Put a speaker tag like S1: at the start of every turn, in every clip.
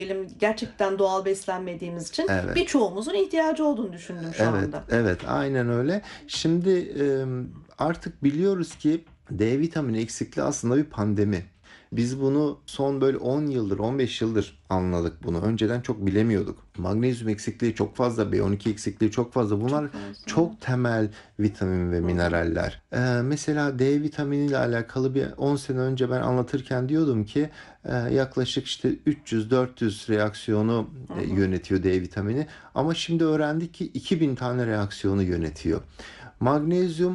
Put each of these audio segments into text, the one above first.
S1: Gerçekten doğal beslenmediğimiz için
S2: Evet.
S1: birçoğumuzun ihtiyacı olduğunu düşündüm şu
S2: Evet,
S1: anda.
S2: evet, aynen öyle. Şimdi artık biliyoruz ki D vitamini eksikliği aslında bir pandemi. Biz bunu son böyle 10 yıldır, 15 yıldır anladık bunu. Önceden çok bilemiyorduk. Magnezyum eksikliği çok fazla, B12 eksikliği çok fazla. Bunlar
S1: Çok fazla.
S2: çok temel vitamin ve
S1: Hı hı.
S2: mineraller. Mesela D vitamini ile alakalı bir 10 sene önce ben anlatırken diyordum ki yaklaşık işte 300-400 reaksiyonu
S1: Hı hı.
S2: yönetiyor D vitamini. Ama şimdi öğrendik ki 2000 tane reaksiyonu yönetiyor. Magnezyum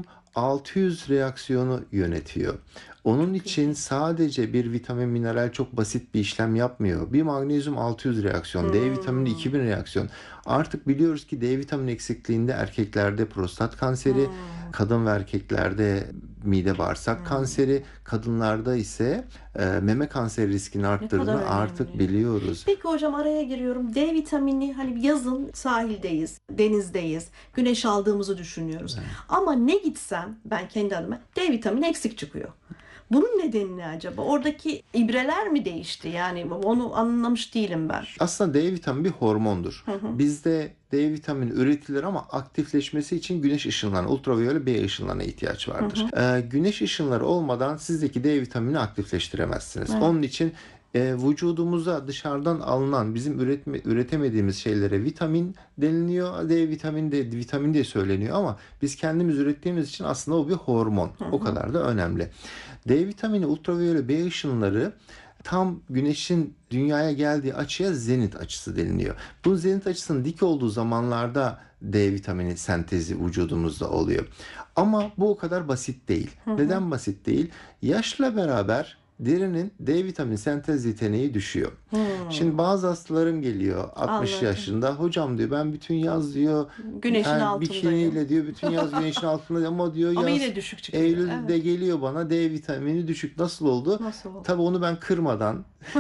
S2: 600 reaksiyonu yönetiyor. Onun
S1: Çok
S2: için
S1: ilginç.
S2: sadece bir vitamin mineral çok basit bir işlem yapmıyor. Bir magnezyum 600 reaksiyon, D vitamini
S1: Hmm.
S2: 2000 reaksiyon. Artık biliyoruz ki D vitamini eksikliğinde erkeklerde prostat kanseri,
S1: Hmm.
S2: kadın ve erkeklerde mide bağırsak
S1: Hmm.
S2: kanseri, kadınlarda ise meme kanseri riskini
S1: Ne kadar
S2: arttırdığını artık
S1: önemli.
S2: biliyoruz.
S1: Peki hocam, araya giriyorum. D vitamini, hani yazın sahildeyiz, denizdeyiz, güneş aldığımızı düşünüyoruz.
S2: Evet.
S1: Ama ne gitsem ben kendi adıma D vitamini eksik çıkıyor. Bunun nedeni ne acaba? Oradaki ibreler mi değişti? Yani onu anlamış değilim ben.
S2: Aslında D vitamini bir hormondur.
S1: Hı hı.
S2: Bizde D vitamini üretilir ama aktifleşmesi için güneş ışınlarına, ultraviyole B ışınlarına ihtiyaç
S1: Hı
S2: vardır.
S1: hı.
S2: Güneş ışınları olmadan sizdeki D vitamini aktifleştiremezsiniz.
S1: Evet.
S2: Onun için vücudumuza dışarıdan alınan bizim üretemediğimiz şeylere vitamin deniliyor. D vitamini de vitamin diye söyleniyor ama biz kendimiz ürettiğimiz için aslında o bir hormon.
S1: Hı
S2: O
S1: hı.
S2: kadar da önemli. D vitamini, ultraviyole B ışınları tam güneşin dünyaya geldiği açıya zenit açısı deniliyor. Bu zenit açısının dik olduğu zamanlarda D vitamini sentezi vücudumuzda oluyor. Ama bu o kadar basit değil.
S1: Hı hı.
S2: Neden basit değil? Yaşla beraber derinin D vitamini sentez yeteneği düşüyor. Şimdi
S1: Hmm.
S2: bazı hastalarım geliyor 60
S1: Anladım.
S2: yaşında. Hocam diyor, ben bütün yaz diyor
S1: Güneşin
S2: yani
S1: altındayım.
S2: bikiniyle diyor bütün yaz güneşin altında ama diyor
S1: Ama
S2: yaz
S1: yine düşük çıkıyor.
S2: Eylül'de
S1: Evet.
S2: geliyor bana D vitamini düşük. Nasıl oldu?
S1: Nasıl oldu?
S2: Tabii onu ben kırmadan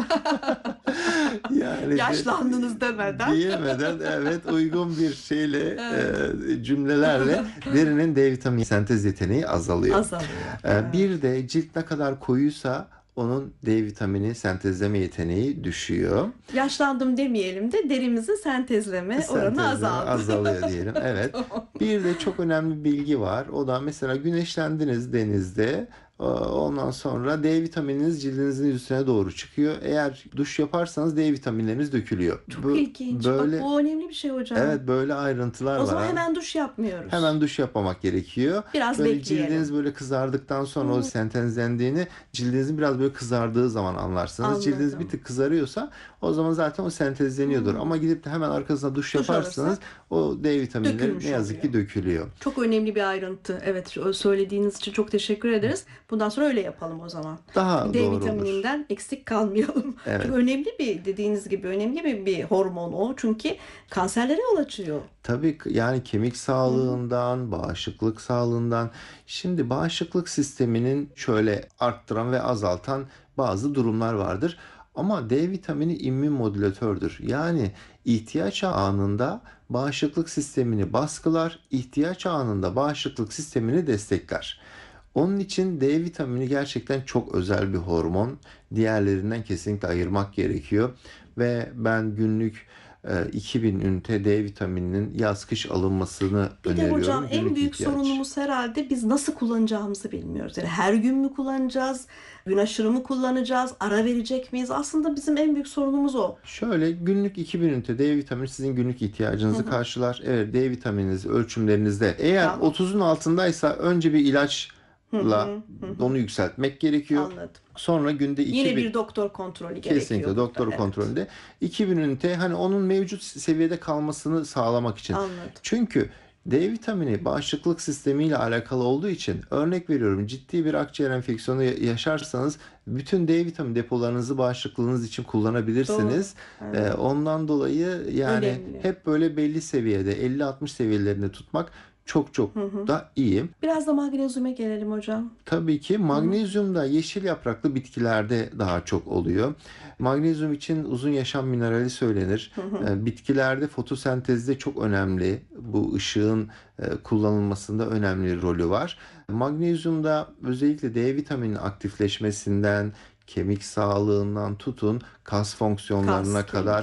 S2: yani
S1: Yaşlandınız demeden.
S2: diyemeden evet uygun bir şeyle
S1: Evet.
S2: cümlelerle derinin D vitamini sentez yeteneği azalıyor.
S1: Azalıyor. Evet.
S2: Bir de cilt ne kadar koyuysa onun D vitamini sentezleme yeteneği düşüyor.
S1: Yaşlandım demeyelim de derimizin sentezleme oranı
S2: Sentezleme
S1: azaldı.
S2: azalıyor diyelim. Evet.
S1: Tamam.
S2: Bir de çok önemli bir bilgi var. O da mesela güneşlendiniz denizde. Ondan sonra D vitamininiz cildinizin üstüne doğru çıkıyor. Eğer duş yaparsanız D vitaminleriniz dökülüyor.
S1: Çok ilginç. Bak,
S2: Böyle
S1: bu önemli bir şey hocam.
S2: evet, böyle ayrıntılar
S1: O
S2: var
S1: zaman
S2: ha.
S1: hemen duş yapmıyoruz.
S2: Hemen duş yapmamak gerekiyor.
S1: Biraz
S2: Böyle
S1: bekleyelim.
S2: cildiniz böyle kızardıktan sonra o
S1: Hmm,
S2: sentezlendiğini, cildinizin biraz böyle kızardığı zaman anlarsınız. Cildiniz bir
S1: anladım.
S2: tık kızarıyorsa o zaman zaten o sentezleniyordur. Ama
S1: Hmm.
S2: gidip de hemen arkasına duş
S1: Duş
S2: yaparsanız
S1: alırsak
S2: o D vitaminleri ne
S1: dökülmüş
S2: yazık
S1: oluyor.
S2: ki dökülüyor.
S1: Çok önemli bir ayrıntı. Evet, söylediğiniz için çok teşekkür ederiz. Bundan sonra öyle yapalım o zaman. Çünkü
S2: Daha
S1: D
S2: doğru olur.
S1: vitamininden eksik kalmayalım.
S2: Evet.
S1: Çünkü önemli bir, dediğiniz gibi önemli bir hormon o. Çünkü kanserlere yol açıyor.
S2: Tabii yani kemik
S1: Hı hı.
S2: sağlığından, bağışıklık sağlığından. Şimdi bağışıklık sisteminin şöyle arttıran ve azaltan bazı durumlar vardır. Ama D vitamini immün modülatördür. Yani ihtiyaç anında bağışıklık sistemini baskılar, ihtiyaç anında bağışıklık sistemini destekler. Onun için D vitamini gerçekten çok özel bir hormon. Diğerlerinden kesinlikle ayırmak gerekiyor. Ve ben günlük 2000 ünite D vitamininin yaz kış alınmasını
S1: Bir de hocam,
S2: öneriyorum.
S1: en
S2: Günlük
S1: büyük
S2: ihtiyaç.
S1: sorunumuz herhalde biz nasıl kullanacağımızı bilmiyoruz. Yani her gün mü kullanacağız? Gün aşırı mı kullanacağız? Ara verecek miyiz? Aslında bizim en büyük sorunumuz o.
S2: Şöyle günlük 2000 ünite D vitamini sizin günlük
S1: Hı
S2: ihtiyacınızı
S1: hı.
S2: karşılar. Evet, D vitamininiz ölçümlerinizde eğer
S1: Tamam.
S2: 30'un altındaysa önce bir
S1: Hı
S2: ilaçla
S1: hı. Hı hı.
S2: onu yükseltmek gerekiyor.
S1: Anladım.
S2: Sonra günde
S1: Yine
S2: 2000.
S1: bir doktor kontrolü
S2: Kesinlikle
S1: gerekiyor burada.
S2: doktor
S1: Evet.
S2: kontrolünde 2000 ünite hani onun mevcut seviyede kalmasını sağlamak için.
S1: Anladım.
S2: Çünkü D vitamini bağışıklık sistemiyle alakalı olduğu için örnek veriyorum, ciddi bir akciğer enfeksiyonu yaşarsanız bütün D vitamini depolarınızı bağışıklığınız için
S1: Doğru.
S2: kullanabilirsiniz.
S1: Evet.
S2: Ondan dolayı yani
S1: Önemli.
S2: hep böyle belli seviyede 50-60 seviyelerinde tutmak çok çok
S1: Hı hı.
S2: da iyi.
S1: Biraz da magnezyuma gelelim hocam.
S2: Tabii ki
S1: Hı hı.
S2: magnezyum da yeşil yapraklı bitkilerde daha çok oluyor. Magnezyum için uzun yaşam minerali söylenir.
S1: Hı hı.
S2: Bitkilerde fotosentezde çok önemli. Bu ışığın kullanılmasında önemli rolü var. Magnezyumda özellikle D vitamini aktifleşmesinden, kemik sağlığından tutun kas
S1: Kas,
S2: fonksiyonlarına
S1: kemik.
S2: kadar